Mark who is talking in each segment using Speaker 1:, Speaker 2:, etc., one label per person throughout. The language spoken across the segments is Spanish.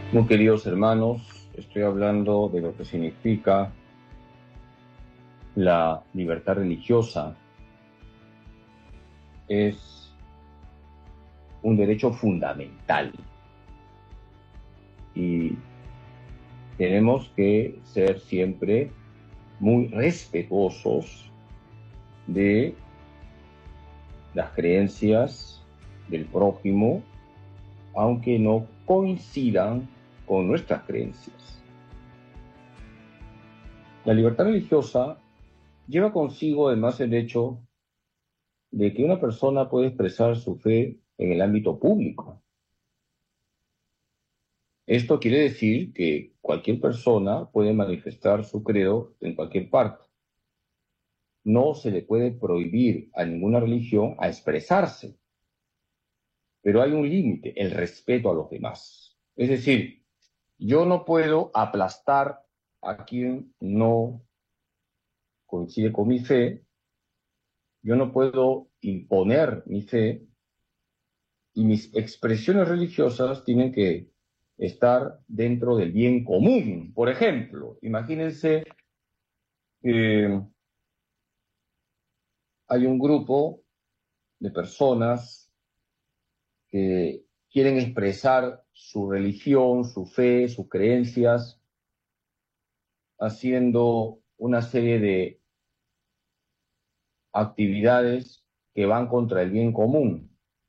Speaker 1: Muy queridos hermanos, estoy hablando de lo que significa la libertad religiosa. Es un derecho fundamental y tenemos que ser siempre muy respetuosos de las creencias del prójimo, aunque no coincidan con nuestras creencias. La libertad religiosa lleva consigo además el hecho de que una persona puede expresar su fe en el ámbito público. Esto quiere decir que cualquier persona puede manifestar su credo en cualquier parte. No se le puede prohibir a ninguna religión a expresarse, pero hay un límite, el respeto a los demás. Es decir, yo no puedo aplastar a quien no coincide con mi fe, yo no puedo imponer mi fe, y mis expresiones religiosas tienen que estar dentro del bien común. Por ejemplo, imagínense que hay un grupo de personas que quieren expresar su religión, su fe, sus creencias, haciendo una serie de actividades que van contra el bien común.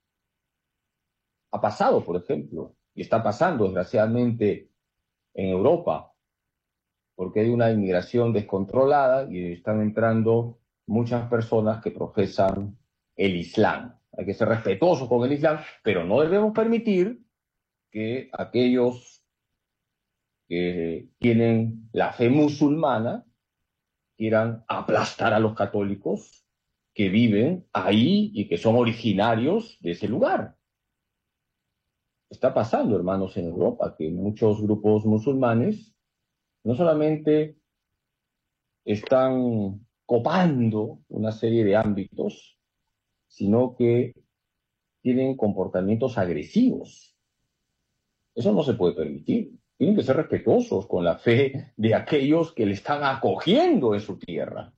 Speaker 1: Ha pasado, por ejemplo, y está pasando desgraciadamente en Europa, porque hay una inmigración descontrolada y están entrando muchas personas que profesan el Islam. Hay que ser respetuosos con el Islam, pero no debemos permitir que aquellos que tienen la fe musulmana quieran aplastar a los católicos que viven ahí y que son originarios de ese lugar. Está pasando, hermanos, en Europa, que muchos grupos musulmanes no solamente están copando una serie de ámbitos, sino que tienen comportamientos agresivos. Eso no se puede permitir. Tienen que ser respetuosos con la fe de aquellos que le están acogiendo en su tierra.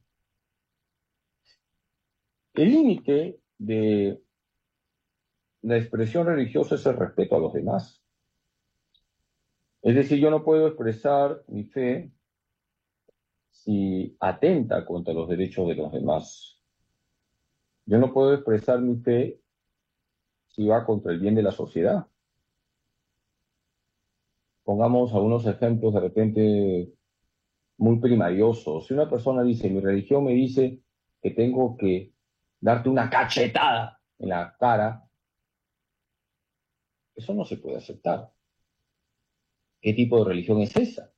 Speaker 1: El límite de la expresión religiosa es el respeto a los demás. Es decir, yo no puedo expresar mi fe si atenta contra los derechos de los demás. Yo no puedo expresar mi fe si va contra el bien de la sociedad. Pongamos algunos ejemplos de repente muy primariosos. Si una persona dice, mi religión me dice que tengo que darte una cachetada en la cara, eso no se puede aceptar. ¿Qué tipo de religión es esa?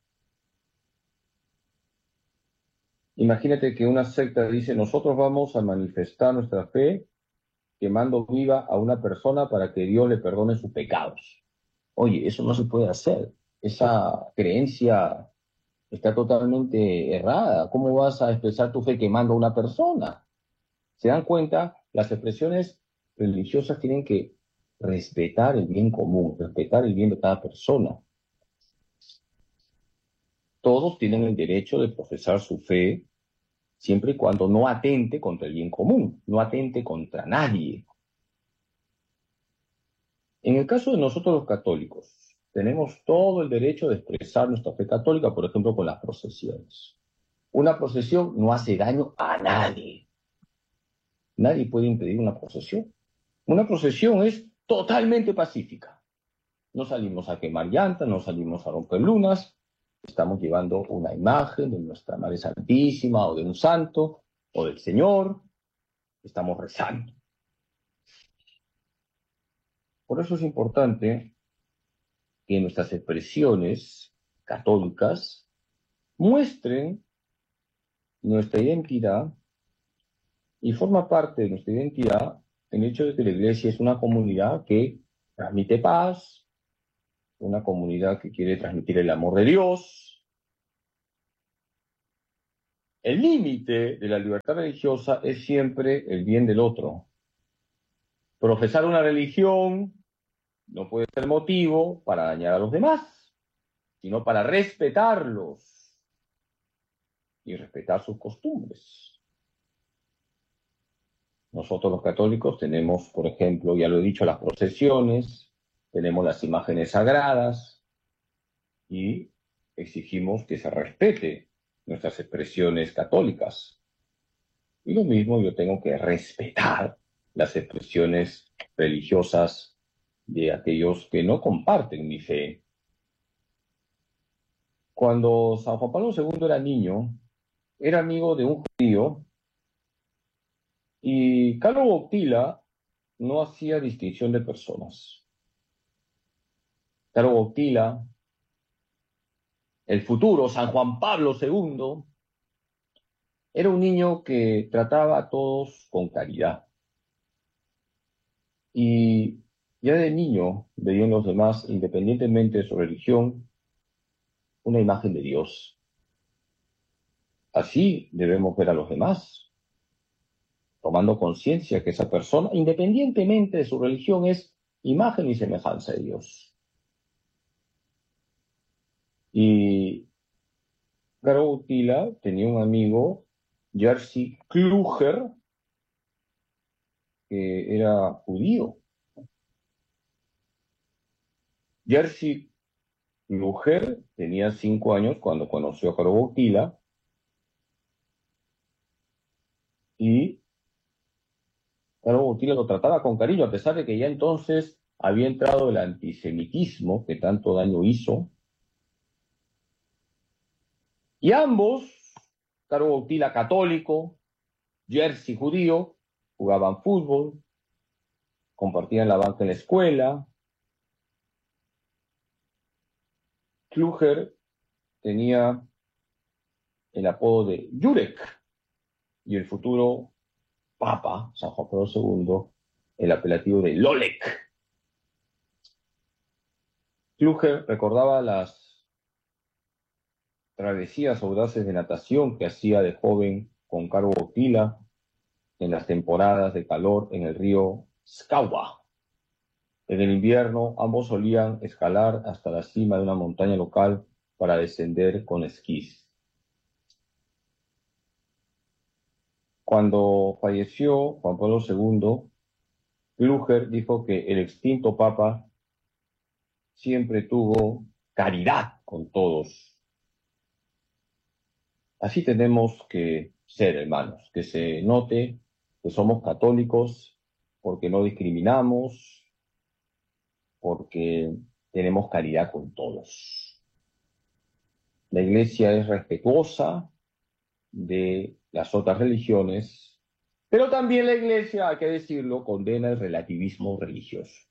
Speaker 1: Imagínate que una secta dice, nosotros vamos a manifestar nuestra fe quemando viva a una persona para que Dios le perdone sus pecados. Oye, eso no se puede hacer. Esa creencia está totalmente errada. ¿Cómo vas a expresar tu fe quemando a una persona? ¿Se dan cuenta? Las expresiones religiosas tienen que respetar el bien común, respetar el bien de cada persona. Todos tienen el derecho de profesar su fe siempre y cuando no atente contra el bien común, no atente contra nadie. En el caso de nosotros los católicos, tenemos todo el derecho de expresar nuestra fe católica, por ejemplo, con las procesiones. Una procesión no hace daño a nadie. Nadie puede impedir una procesión. Una procesión es totalmente pacífica. No salimos a quemar llantas, no salimos a romper lunas, estamos llevando una imagen de nuestra Madre Santísima o de un santo o del Señor, estamos rezando. Por eso es importante que nuestras expresiones católicas muestren nuestra identidad y forma parte de nuestra identidad el hecho de que la iglesia es una comunidad que transmite paz, una comunidad que quiere transmitir el amor de Dios. El límite de la libertad religiosa es siempre el bien del otro. Profesar una religión no puede ser motivo para dañar a los demás. sino para respetarlos y respetar sus costumbres. Nosotros los católicos tenemos, por ejemplo, ya lo he dicho, las procesiones, tenemos las imágenes sagradas y exigimos que se respete nuestras expresiones católicas. Y lo mismo yo tengo que respetar las expresiones religiosas de aquellos que no comparten mi fe. Cuando San Juan Pablo II era niño, era amigo de un judío y Carlo Bottila no hacía distinción de personas. Carlo Bottila, el futuro San Juan Pablo II, era un niño que trataba a todos con caridad. Y ya de niño veía en los demás, independientemente de su religión, una imagen de Dios. Así debemos ver a los demás, tomando conciencia que esa persona, independientemente de su religión, es imagen y semejanza de Dios. Y Garo Utila tenía un amigo, Jerzy Kluger, que era judío. Jerzy Kluger tenía 5 años cuando conoció a Garo Utila y Garo Utila lo trataba con cariño, a pesar de que ya entonces había entrado el antisemitismo que tanto daño hizo. Y ambos, Garo Utila católico, Jerzy judío, jugaban fútbol, compartían la banca en la escuela. Kluger tenía el apodo de Jurek y el futuro Papa, San Juan Pablo II, el apelativo de Lolek. Kluger recordaba las travesías audaces de natación que hacía de joven con Carlo Bottila en las temporadas de calor en el río Skawa. En el invierno, ambos solían escalar hasta la cima de una montaña local para descender con esquís. Cuando falleció Juan Pablo II, Kluger dijo que el extinto Papa siempre tuvo caridad con todos. Así tenemos que ser, hermanos, que se note que somos católicos porque no discriminamos, porque tenemos caridad con todos. La Iglesia es respetuosa de las otras religiones, pero también la Iglesia, hay que decirlo, condena el relativismo religioso.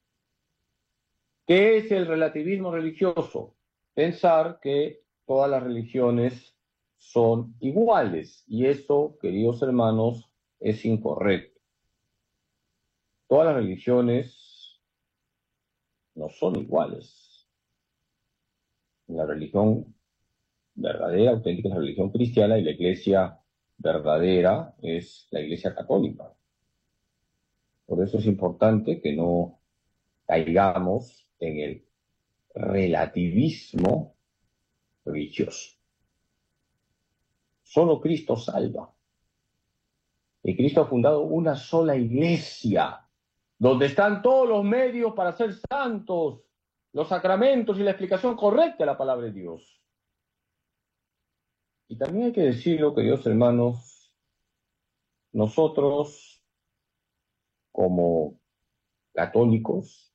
Speaker 1: ¿Qué es el relativismo religioso? Pensar que todas las religiones son iguales, y eso, queridos hermanos, es incorrecto. Todas las religiones no son iguales. La religión verdadera, auténtica, es la religión cristiana, y la iglesia verdadera es la iglesia católica. Por eso es importante que no caigamos en el relativismo religioso. Solo Cristo salva. Y Cristo ha fundado una sola iglesia, donde están todos los medios para ser santos, los sacramentos y la explicación correcta de la palabra de Dios. Y también hay que decirlo, queridos hermanos, nosotros como católicos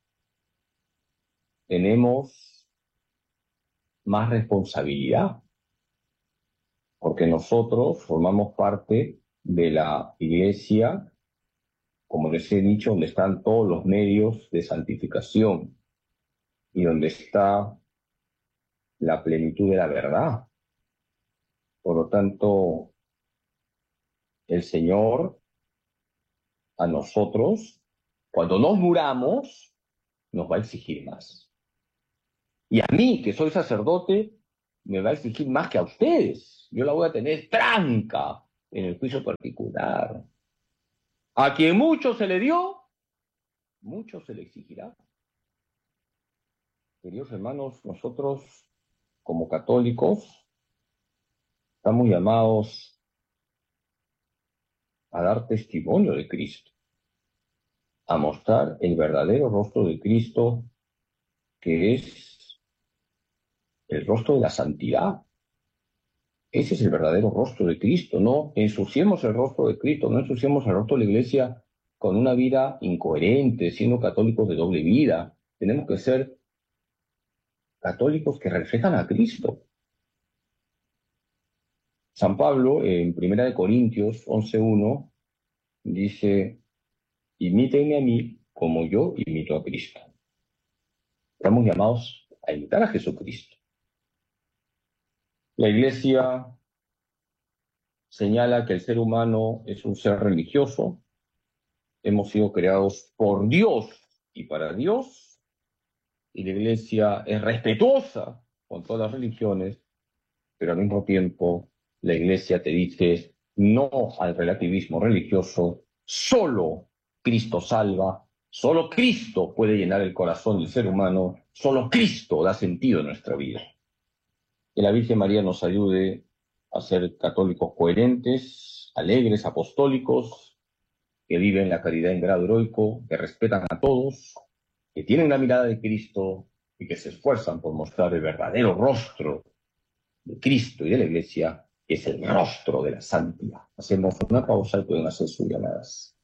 Speaker 1: tenemos más responsabilidad, porque nosotros formamos parte de la iglesia, como les he dicho, donde están todos los medios de santificación y donde está la plenitud de la verdad. Por lo tanto, el Señor a nosotros, cuando nos muramos, nos va a exigir más. Y a mí, que soy sacerdote, me va a exigir más que a ustedes. Yo la voy a tener tranca en el juicio particular. A quien mucho se le dio, mucho se le exigirá. Queridos hermanos, nosotros como católicos, estamos llamados a dar testimonio de Cristo, a mostrar el verdadero rostro de Cristo, que es el rostro de la santidad. Ese es el verdadero rostro de Cristo. No ensuciemos el rostro de Cristo, no ensuciemos el rostro de la Iglesia con una vida incoherente, siendo católicos de doble vida. Tenemos que ser católicos que reflejan a Cristo. San Pablo, en 1 Corintios 11:1, dice: imítenme a mí como yo imito a Cristo. Estamos llamados a imitar a Jesucristo. La Iglesia señala que el ser humano es un ser religioso. Hemos sido creados por Dios y para Dios, y la Iglesia es respetuosa con todas las religiones, pero al mismo tiempo la Iglesia te dice no al relativismo religioso. Solo Cristo salva, solo Cristo puede llenar el corazón del ser humano, solo Cristo da sentido a nuestra vida. Que la Virgen María nos ayude a ser católicos coherentes, alegres, apostólicos, que viven la caridad en grado heroico, que respetan a todos, que tienen la mirada de Cristo y que se esfuerzan por mostrar el verdadero rostro de Cristo y de la Iglesia, que es el rostro de la santidad. Hacemos una pausa y pueden hacer sus llamadas.